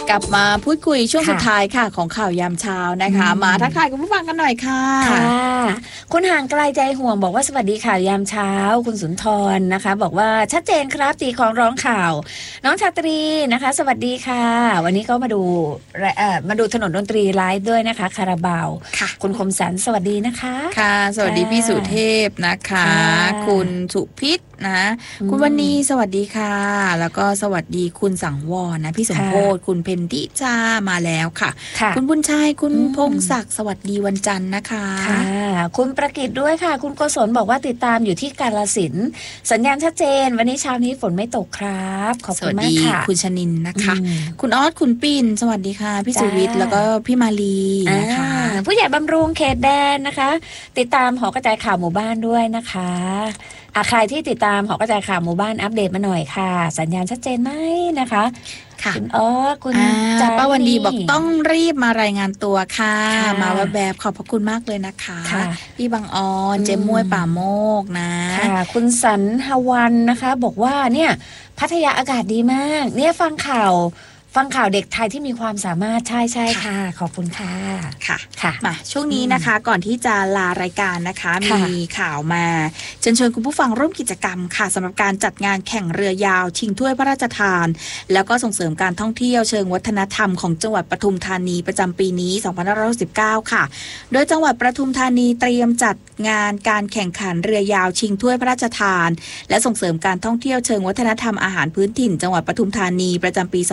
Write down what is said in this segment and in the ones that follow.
กลับมาพูดคุยช่วงสุดท้ายค่ะของข่าวยามเช้านะคะมาทักทายคุณผู้ฟังกันหน่อยค่ะคุณห่างไกลใจห่วงบอกว่าสวัสดีข่าวยามเช้าคุณสุนทรนะคะบอกว่าชัดเจนครับตีของร้องข่าวน้องชาตรีนะคะสวัสดีค่ะวันนี้ก็มาดูถนนดนตรีไลฟ์ด้วยนะคะคาราบาวคุณคมสันสวัสดีนะคะค่ะสวัสดีพี่สุเทพนะคะคุณสุพิษนะคุณวันนี้สวัสดีค่ะแล้วก็สวัสดีคุณสังวรนะพี่สมโพธิ์คุณเพนทิจามาแล้วค่ะคุณบุญชัยคุณพงศักดิ์สวัสดีวันจันทร์นะคะคุณประกิตด้วยค่ะคุณโกศลบอกว่าติดตามอยู่ที่กาฬสินธุ์สัญญาณชัดเจนวันนี้เช้านี้ฝนไม่ตกครับขอบคุณมากค่ะคุณชนินนะคะคุณออสคุณปิ่นสวัสดีค่ะพี่สุวิทย์แล้วก็พี่มาลีนะคะผู้ใหญ่บำรุงเขตแดนนะคะติดตามหอกระจายข่าวหมู่บ้านด้วยนะคะใครที่ติดตามหอกระจายข่าวหมู่บ้านอัปเดตมาหน่อยค่ะสัญญาณชัดเจนไหมนะคะคุณคุณป้าวันดีบอกต้องรีบมารายงานตัวค่ะมาแบบขอบพระคุณมากเลยนะคะพี่บางออนเจมมวยป่าโมกนะคุณสันหวันนะคะบอกว่าเนี่ยพัทยาอากาศดีมากเนี่ยฟังข่าวเด็กไทยที่มีความสามารถใช่ค่ะขอบคุณค่ะค่ะมาช่วงนี้นะคะก่อนที่จะลารายการนะคะมีข่าวมาเชิญคุณผู้ฟังร่วมกิจกรรมค่ะสำหรับการจัดงานแข่งเรือยาวชิงถ้วยพระราชทานแล้วก็ส่งเสริมการท่องเที่ยวเชิงวัฒนธรรมของจังหวัดปทุมธานีประจำปีนี้2519ค่ะโดยจังหวัดปทุมธานีเตรียมจัดงานการแข่งขันเรือยาวชิงถ้วยพระราชทานและส่งเสริมการท่องเที่ยวเชิงวัฒนธรรมอาหารพื้นถิ่นจังหวัดปทุมธานีประจำปี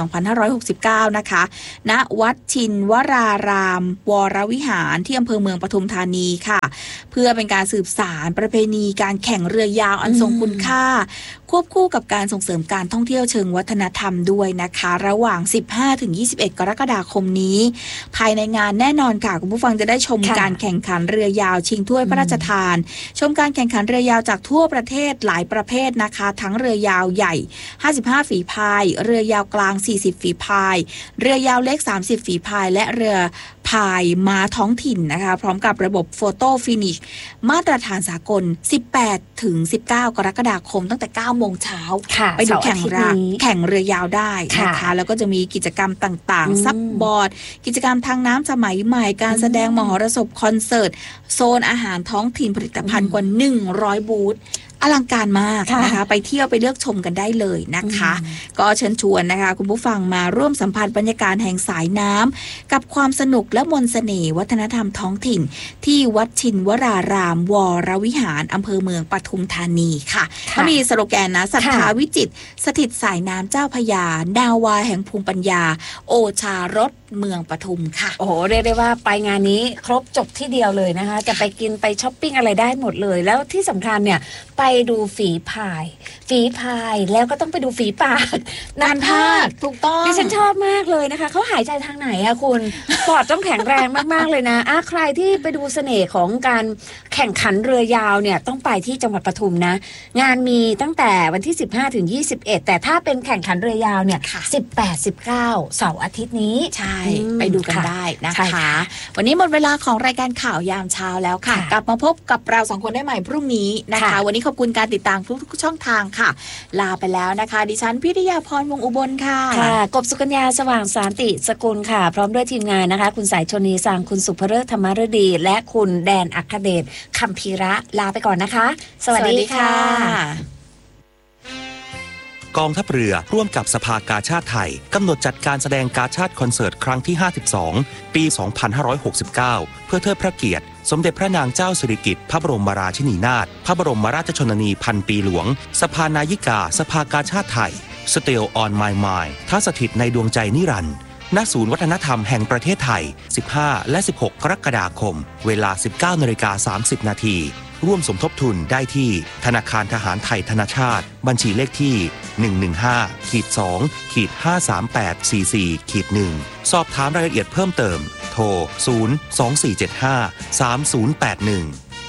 2569นะคะณวัดชินวรารามวรวิหารที่อำเภอเมืองปทุมธานีค่ะเพื่อเป็นการสืบสานประเพณีการแข่งเรือยาวอันทรงคุณค่าควบคู่กับการส่งเสริมการท่องเที่ยวเชิงวัฒนธรรมด้วยนะคะระหว่าง 15-21 กรกฎาคมนี้ภายในงานแน่นอนค่ะคุณผู้ฟังจะได้ชมการแข่งขันเรือยาวชิงถ้วยพระราชทานชมการแข่งขันเรือยาวจากทั่วประเทศหลายประเภทนะคะทั้งเรือยาวใหญ่55ฝีพายเรือยาวกลาง40ฝีพายเรือยาวเล็ก30ฝีพายและเรือพายม้าท้องถิ่นนะคะพร้อมกับระบบโฟโต้ฟินิชมาตรฐานสากล 18-19 กรกฎาคมตั้งแต่9โมงเช้าไปดูแข่งเรือยาวได้นะคะแล้วก็จะมีกิจกรรมต่างๆซับบอร์ดกิจกรรมทางน้ำสมัยใหม่การแสดงมหรสพคอนเสิร์ตโซนอาหารท้องถิ่นผลิตภัณฑ์กว่า100บูธอลังการมากนะคะไปเที่ยวไปเลือกชมกันได้เลยนะคะก็เชิญชวนนะคะคุณผู้ฟังมาร่วมสัมผัสบรรยากาศแห่งสายน้ำกับความสนุกและมนต์เสน่ห์วัฒนธรรมท้องถิ่นที่วัดชินวรารามวรวิหารอำเภอเมืองปทุมธานีค่ะเขามีสโลแกนนะศรัทธาวิจิตรสถิตสายน้ำเจ้าพญาดาวาแห่งภูมิปัญญาโอชารสเมืองปทุมค่ะโอ้โหเรียกได้ว่าไปงานนี้ครบจบที่เดียวเลยนะคะจะไปกินไปช้อปปิ้งอะไรได้หมดเลยแล้วที่สำคัญเนี่ยไปดูฝีพายแล้วก็ต้องไปดูฝีปากนันภาคถูกต้องดิฉันชอบมากเลยนะคะเขาหายใจทางไหนอะคุณปอดต้องแข็งแรงมากๆเลยนะใครที่ไปดูเสน่ห์ของการแข่งขันเรือยาวเนี่ยต้องไปที่จังหวัดปทุมนะงานมีตั้งแต่วันที่15-21แต่ถ้าเป็นแข่งขันเรือยาวเนี่ย18-19เสาร์อาทิตย์นี้ใช่ไปดูกันได้นะคะวันนี้หมดเวลาของรายการข่าวยามเช้าแล้วค่ะกลับมาพบกับเรา2คนได้ใหม่พรุ่งนี้นะคะวันนี้ขอบคุณการติดตามทุกช่องทางค่ะลาไปแล้วนะคะดิฉันพิทยาพรวงอุบลค่ะกบสุกัญญาสว่างสานติสกุลค่ะพร้อมด้วยทีมงานนะคะคุณสายชนีสางคุณสุภเริศธรรมฤดีและคุณแดนอัคเดชคัมภีระลาไปก่อนนะคะสวัสดีค่ะกองทัพเรือร่วมกับสภากาชาดไทยกำหนดจัดการแสดงกาชาดคอนเสิร์ตครั้งที่52ปี2569เพื่อเทิดพระเกียรติสมเด็จพระนางเจ้าสิริกิติ์พระบรมราชินีนาถพระบรมราชชนนีพันปีหลวงสภานายิกาสภากาชาดไทย Still on my mind ท้าสถิตในดวงใจนิรันดร์ณศูนย์วัฒนธรรมแห่งประเทศไทย15และ16กรกฎาคมเวลา 19:30 น.ร่วมสมทบทุนได้ที่ธนาคารทหารไทยธนชาติบัญชีเลขที่115-2-53844-1สอบถามรายละเอียดเพิ่มเติมโทร024753081